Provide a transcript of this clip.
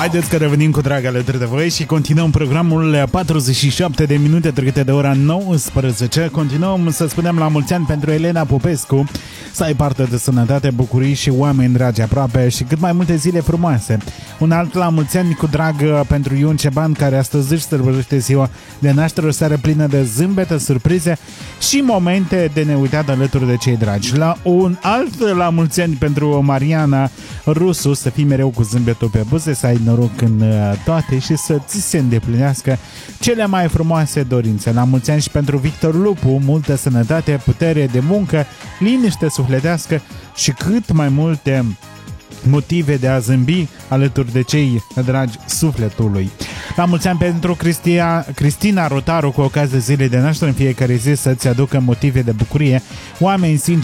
Haideți că revenim cu drag alături de voi și continuăm programul 47 de minute trecute de ora 19. Continuăm să spunem la mulți ani pentru Elena Popescu, să ai parte de sănătate, bucurii și oameni dragi aproape și cât mai multe zile frumoase. Un alt la mulți ani cu drag pentru Ion Ceban, care astăzi își sărbătorește ziua de naștere, o seară plină de zâmbete, surprize și momente de neuitat alături de cei dragi. La un alt la mulți ani pentru Mariana Rusu, să fii mereu cu zâmbetul pe buze, să ai noroc în toate și să ți se îndeplinească cele mai frumoase dorințe. La mulți ani și pentru Victor Lupu, multă sănătate, putere de muncă, liniște sufletească și cât mai multe motive de a zâmbi alături de cei dragi sufletului. La mulți ani pentru Cristina Rotaru, cu ocazia zilei de naștere în fiecare zi, să-ți aducă motive de bucurie, oameni sinceri